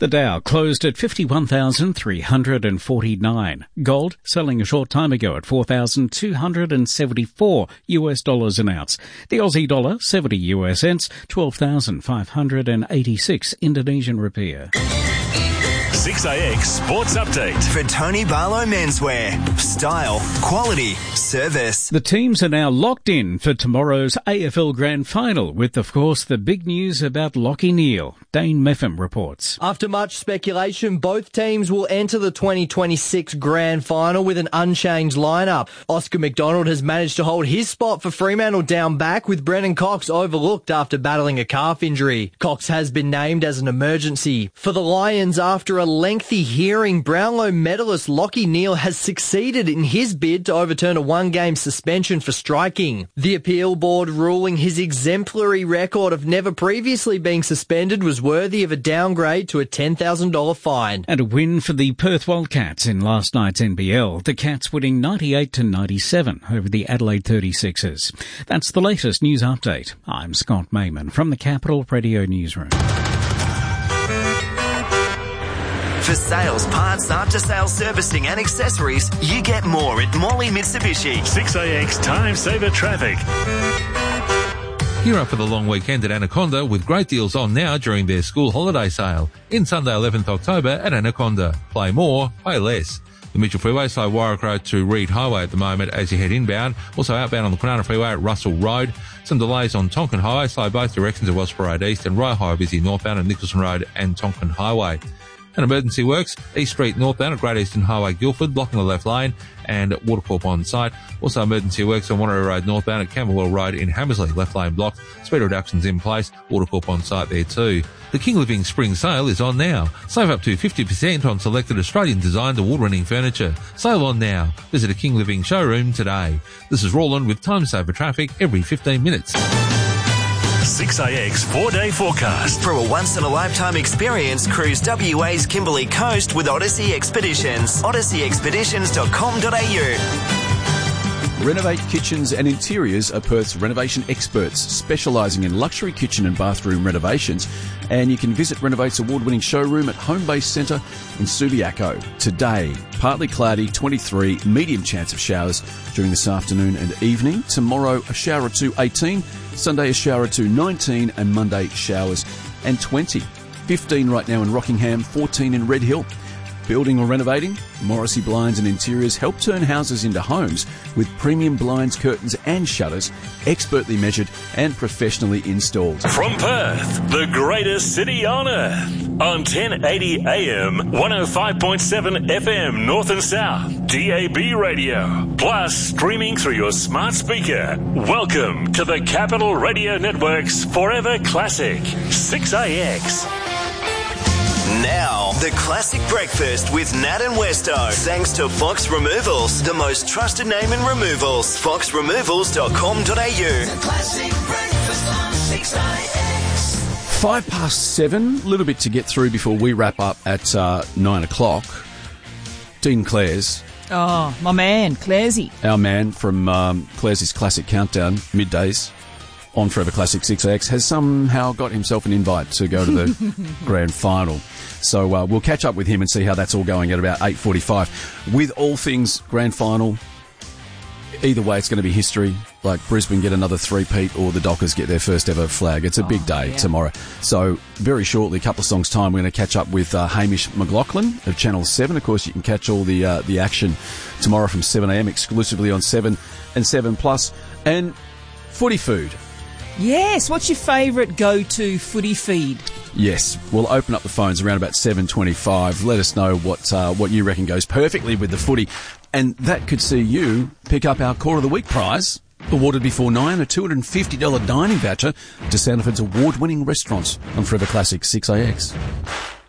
The Dow closed at 51,349. Gold selling a short time ago at $4,274 an ounce. The Aussie dollar 70 US cents, 12,586 Indonesian rupiah. 6AX Sports Update. For Tony Barlow Menswear. Style, quality, service. The teams are now locked in for tomorrow's AFL Grand Final with, of course, the big news about Lachie Neale. Dane Meffam reports. After much speculation, both teams will enter the 2026 Grand Final with an unchanged lineup. Oscar McDonald has managed to hold his spot for Fremantle down back, with Brennan Cox overlooked after battling a calf injury. Cox has been named as an emergency. For the Lions, after a lengthy hearing, Brownlow medalist Lachie Neale has succeeded in his bid to overturn a one-game suspension for striking. The appeal board ruling his exemplary record of never previously being suspended was worthy of a downgrade to a $10,000 fine. And a win for the Perth Wildcats in last night's NBL. The Cats winning 98-97 over the Adelaide 36ers. That's the latest news update. I'm Scott Mayman from the Capital Radio Newsroom. For sales, parts, after-sales servicing and accessories, you get more at Morley Mitsubishi. 6AX Time Saver Traffic. Gear up for the long weekend at Anaconda with great deals on now during their school holiday sale. In Sunday 11th October at Anaconda. Play more, pay less. The Mitchell Freeway, slow Warwick Road to Reed Highway at the moment as you head inbound. Also outbound on the Kwinana Freeway at Russell Road. Some delays on Tonkin Highway, slow both directions at Wellsborough Road East, and Royal Highway busy northbound at Nicholson Road and Tonkin Highway. An emergency works, East Street northbound at Great Eastern Highway Guildford, blocking the left lane, and Watercorp on site. Also emergency works on Wanneroo Road northbound at Camberwell Road in Hammersley, left lane blocked. Speed reductions in place, Watercorp on site there too. The King Living Spring Sale is on now. Save up to 50% on selected Australian designed award-winning furniture. Sale on now. Visit a King Living showroom today. This is Roland with Time Saver Traffic every 15 minutes. 6AX 4-day forecast. For a once-in-a-lifetime experience, cruise WA's Kimberley Coast with Odyssey Expeditions. odysseyexpeditions.com.au. Renovate Kitchens and Interiors are Perth's renovation experts, specialising in luxury kitchen and bathroom renovations. And you can visit Renovate's award-winning showroom at Homebase Centre in Subiaco. Today, partly cloudy, 23, medium chance of showers during this afternoon and evening. Tomorrow, a shower or two, 18. Sunday, a shower or two, 19. And Monday, showers and 20. 15 right now in Rockingham, 14 in Red Hill. Building or renovating? Morrissey Blinds and Interiors help turn houses into homes with premium blinds, curtains and shutters, expertly measured and professionally installed. From Perth, the greatest city on earth. On 1080 AM, 105.7 FM North and South, DAB radio. Plus, streaming through your smart speaker. Welcome to the Capital Radio Network's Forever Classic, 6AX. Now, the classic breakfast with Nat and Westo. Thanks to Fox Removals, the most trusted name in removals. foxremovals.com.au. The classic breakfast on 6AX. 7:05, a little bit to get through before we wrap up at 9 o'clock. Dean Clares. Oh, my man, Claresy. Our man from Clares' Classic Countdown, middays, on Forever Classic 6X, has somehow got himself an invite to go to the grand final. So we'll catch up with him and see how that's all going at about 8:45. With all things grand final, either way it's going to be history. Like Brisbane get another three-peat or the Dockers get their first ever flag. It's a big day tomorrow. So very shortly, a couple of songs' time, we're going to catch up with Hamish McLaughlin of Channel 7. Of course, you can catch all the action tomorrow from 7am exclusively on 7 and 7+. And footy food. Yes, what's your favourite go-to footy feed? Yes, we'll open up the phones around about 7:25. Let us know what you reckon goes perfectly with the footy. And that could see you pick up our Core of the Week prize, awarded before 9, a $250 dining voucher to Sandilands award-winning restaurants on Forever Classic 6AX.